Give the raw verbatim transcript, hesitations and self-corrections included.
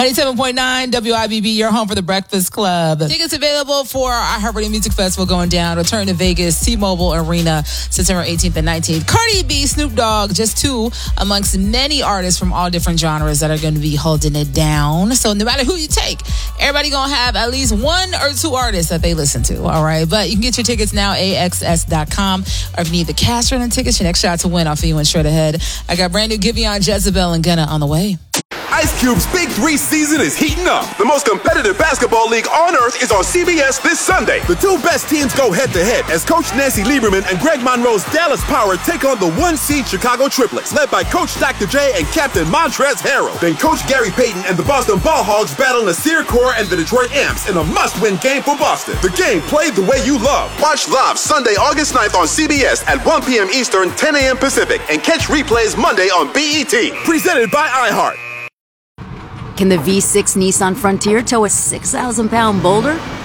ninety-seven point nine W I B B, your home for the Breakfast Club. Tickets available for our iHeartRadio Music Festival going down. Return to Vegas, T-Mobile Arena, September eighteenth and nineteenth. Cardi B, Snoop Dogg, just two amongst many artists from all different genres that are going to be holding it down. So no matter who you take, everybody going to have at least one or two artists that they listen to, all right? But you can get your tickets now, A X S dot com. Or if you need the cash running tickets, your next shot to win off of you and straight ahead. I got brand new Giveon, Jezebel, and Gunna on the way. Ice Cube's Big Three season is heating up. The most competitive basketball league on earth is on C B S this Sunday. The two best teams go head-to-head as Coach Nancy Lieberman and Greg Monroe's Dallas Power take on the one-seed Chicago Triplets, led by Coach Doctor J and Captain Montrezl Harrell. Then Coach Gary Payton and the Boston Ball Hogs battle Nasir Kaur and the Detroit Amps in a must-win game for Boston. The game played the way you love. Watch live Sunday, August ninth on C B S at one p.m. Eastern, ten a.m. Pacific, and catch replays Monday on B E T. Presented by iHeart. Can the V six Nissan Frontier tow a six thousand pound boulder?